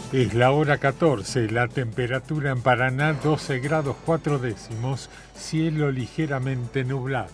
Es la hora 14, la temperatura en Paraná 12 grados 4 décimos, cielo ligeramente nublado.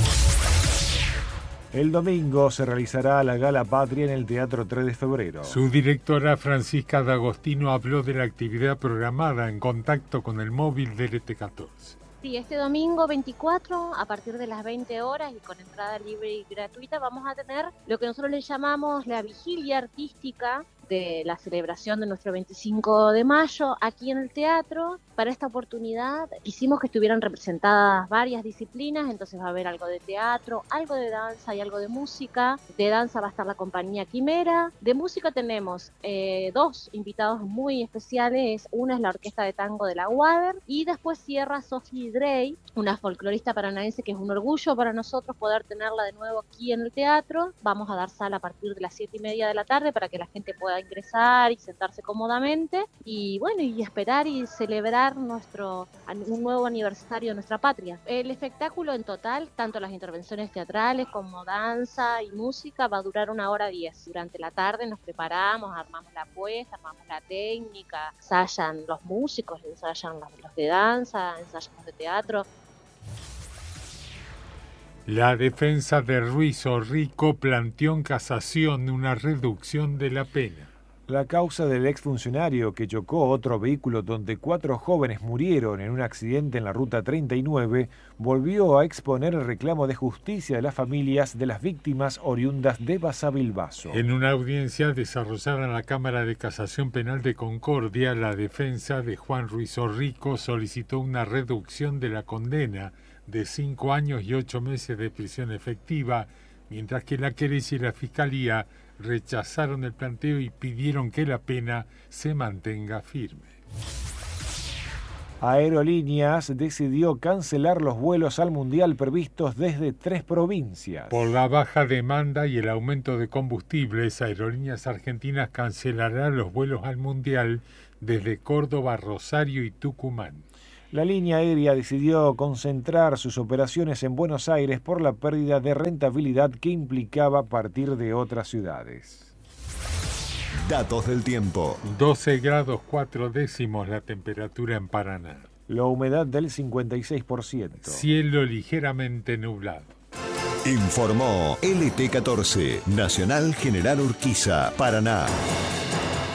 El domingo se realizará la Gala Patria en el Teatro 3 de Febrero. Su directora Francisca D'Agostino habló de la actividad programada en contacto con el móvil del ET14. Sí, este domingo 24, a partir de las 20 horas y con entrada libre y gratuita, vamos a tener lo que nosotros le llamamos la vigilia artística de la celebración de nuestro 25 de mayo aquí en el teatro. Para esta oportunidad quisimos que estuvieran representadas varias disciplinas, entonces va a haber algo de teatro, algo de danza y algo de música. De danza va a estar la compañía Quimera. De música tenemos dos invitados muy especiales. Una es la Orquesta de Tango de la UADER y después cierra Sophie Drey, una folclorista paranaense que es un orgullo para nosotros poder tenerla de nuevo aquí en el teatro. Vamos a dar sala a partir de las 7:30 de la tarde para que la gente pueda ingresar y sentarse cómodamente y bueno, y esperar y celebrar un nuevo aniversario de nuestra patria. El espectáculo en total, tanto las intervenciones teatrales como danza y música, va a durar 1:10. Durante la tarde nos preparamos, armamos la puesta, armamos la técnica, ensayan los músicos, ensayan los de danza, ensayan los de teatro. La defensa de Ruiz Orrico planteó en casación una reducción de la pena. La causa del exfuncionario que chocó otro vehículo donde 4 jóvenes murieron en un accidente en la Ruta 39 volvió a exponer el reclamo de justicia de las familias de las víctimas oriundas de Basavilbaso. En una audiencia desarrollada en la Cámara de Casación Penal de Concordia, la defensa de Juan Ruiz Orrico solicitó una reducción de la condena de 5 años y 8 meses de prisión efectiva, mientras que la querella y la Fiscalía rechazaron el planteo y pidieron que la pena se mantenga firme. Aerolíneas decidió cancelar los vuelos al Mundial previstos desde 3 provincias. Por la baja demanda y el aumento de combustibles, Aerolíneas Argentinas cancelará los vuelos al Mundial desde Córdoba, Rosario y Tucumán. La línea aérea decidió concentrar sus operaciones en Buenos Aires por la pérdida de rentabilidad que implicaba partir de otras ciudades. Datos del tiempo. 12 grados 4 décimos la temperatura en Paraná. La humedad del 56%. Cielo ligeramente nublado. Informó LT14, Nacional General Urquiza, Paraná.